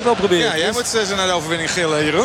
wel proberen. Ja, jij moet ze naar de overwinning gillen, Jeroen.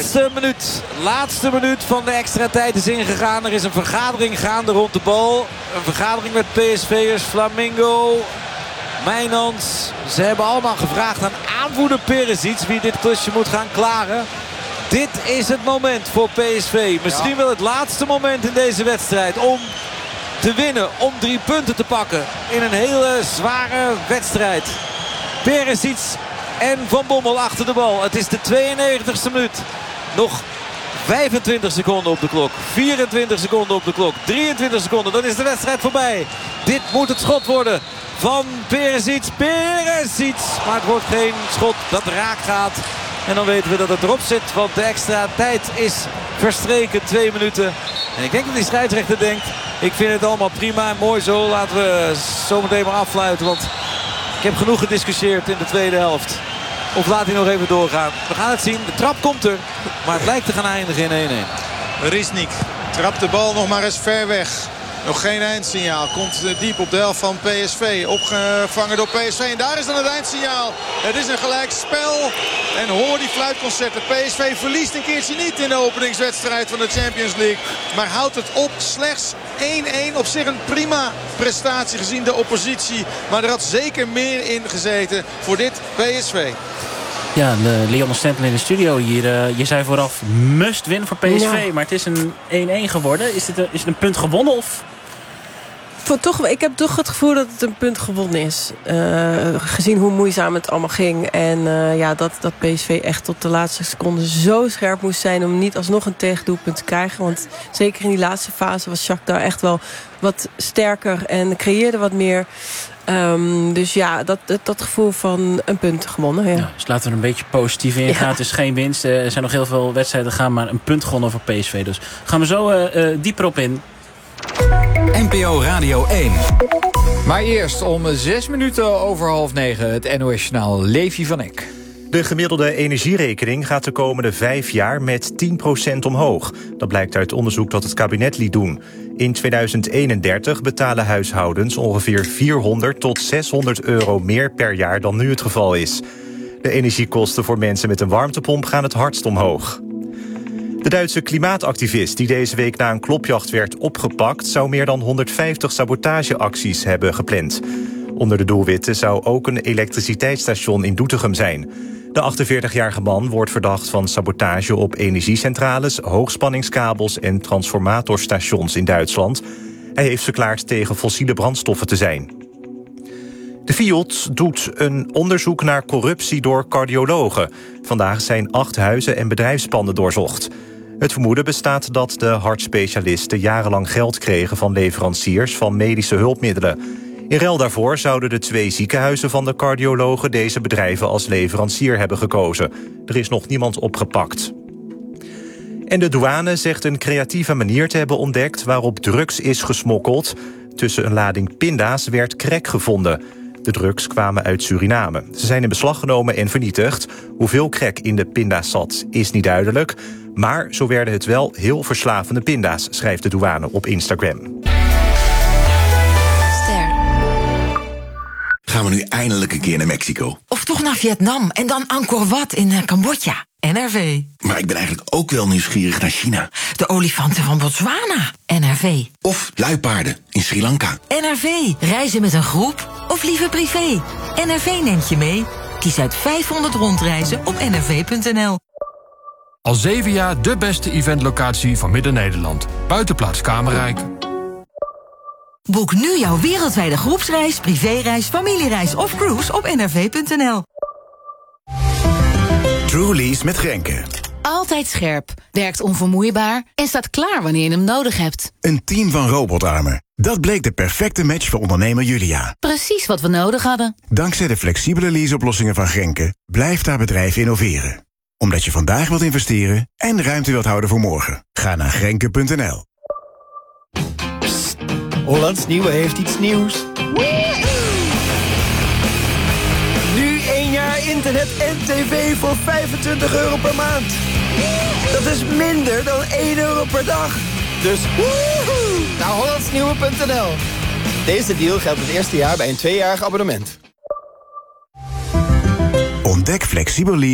Laatste minuut van de extra tijd is ingegaan. Er is een vergadering gaande rond de bal. Een vergadering met PSV'ers. Flamingo, Mijnans. Ze hebben allemaal gevraagd aan aanvoerder Perisic wie dit klusje moet gaan klaren. Dit is het moment voor PSV. Misschien wel het laatste moment in deze wedstrijd om te winnen. Om 3 punten te pakken in een hele zware wedstrijd. Perisic en Van Bommel achter de bal. Het is de 92e minuut. Nog 25 seconden op de klok. 24 seconden op de klok. 23 seconden. Dan is de wedstrijd voorbij. Dit moet het schot worden van Perisic. Perisic. Maar het wordt geen schot dat raak gaat. En dan weten we dat het erop zit. Want de extra tijd is verstreken. 2 minuten. En ik denk dat die scheidsrechter denkt, ik vind het allemaal prima en mooi zo. Laten we zometeen maar afsluiten. Want ik heb genoeg gediscussieerd in de tweede helft. Of laat hij nog even doorgaan. We gaan het zien. De trap komt er. Maar het lijkt te gaan eindigen in 1-1. Risnik trapt de bal nog maar eens ver weg. Nog geen eindsignaal. Komt diep op de helft van PSV. Opgevangen door PSV. En daar is dan het eindsignaal. Het is een gelijkspel. En hoor die fluitconcerten. PSV verliest een keertje niet in de openingswedstrijd van de Champions League. Maar houdt het op. Slechts 1-1. Op zich een prima prestatie gezien de oppositie. Maar er had zeker meer in gezeten voor dit PSV. Ja, Leon Stempel in de studio hier. Je zei vooraf must win voor PSV. Ja. Maar het is een 1-1 geworden. Is het een punt gewonnen of... Ik heb toch het gevoel dat het een punt gewonnen is. Gezien hoe moeizaam het allemaal ging. En dat PSV echt tot de laatste seconde zo scherp moest zijn om niet alsnog een tegendoelpunt te krijgen. Want zeker in die laatste fase was Shakhtar echt wel wat sterker en creëerde wat meer. Dus ja, dat gevoel van een punt gewonnen. Ja. Dus laten we er een beetje positief in gaan. Ja. Het is geen winst. Er zijn nog heel veel wedstrijden gaan, maar een punt gewonnen voor PSV. Dus gaan we zo dieper op in. NPO Radio 1. Maar eerst om 6 minuten over 8:30 het NOS-journaal Levi van Eck. De gemiddelde energierekening gaat de komende 5 jaar met 10% omhoog. Dat blijkt uit onderzoek dat het kabinet liet doen. In 2031 betalen huishoudens ongeveer 400 tot 600 euro meer per jaar dan nu het geval is. De energiekosten voor mensen met een warmtepomp gaan het hardst omhoog. De Duitse klimaatactivist die deze week na een klopjacht werd opgepakt, zou meer dan 150 sabotageacties hebben gepland. Onder de doelwitten zou ook een elektriciteitsstation in Doetinchem zijn. De 48-jarige man wordt verdacht van sabotage op energiecentrales, hoogspanningskabels en transformatorstations in Duitsland. Hij heeft verklaard tegen fossiele brandstoffen te zijn. De FIOD doet een onderzoek naar corruptie door cardiologen. Vandaag zijn 8 huizen en bedrijfspanden doorzocht. Het vermoeden bestaat dat de hartspecialisten jarenlang geld kregen van leveranciers van medische hulpmiddelen. In ruil daarvoor zouden de 2 ziekenhuizen van de cardiologen deze bedrijven als leverancier hebben gekozen. Er is nog niemand opgepakt. En de douane zegt een creatieve manier te hebben ontdekt waarop drugs is gesmokkeld. Tussen een lading pinda's werd crack gevonden. De drugs kwamen uit Suriname. Ze zijn in beslag genomen en vernietigd. Hoeveel crack in de pinda's zat, is niet duidelijk. Maar zo werden het wel heel verslavende pinda's, schrijft de douane op Instagram. Gaan we nu eindelijk een keer naar Mexico? Of toch naar Vietnam en dan Angkor Wat in Cambodja. NRV. Maar ik ben eigenlijk ook wel nieuwsgierig naar China. De olifanten van Botswana. NRV. Of luipaarden in Sri Lanka. NRV. Reizen met een groep of liever privé. NRV neemt je mee. Kies uit 500 rondreizen op nrv.nl. Al 7 jaar de beste eventlocatie van Midden-Nederland. Buitenplaats Kamerrijk. Boek nu jouw wereldwijde groepsreis, privéreis, familiereis of cruise op nrv.nl. Truly's met Grenke. Altijd scherp, werkt onvermoeibaar en staat klaar wanneer je hem nodig hebt. Een team van robotarmen. Dat bleek de perfecte match voor ondernemer Julia. Precies wat we nodig hadden. Dankzij de flexibele leaseoplossingen van Grenke blijft haar bedrijf innoveren. Omdat je vandaag wilt investeren en ruimte wilt houden voor morgen. Ga naar Grenke.nl. Hollands Nieuwe heeft iets nieuws. Nu 1 jaar internet en tv voor €25 per maand. Dat is minder dan €1 per dag. Dus naar hollandsnieuwe.nl. Deze deal geldt het eerste jaar bij een 2-jarig abonnement. Ontdek flexibel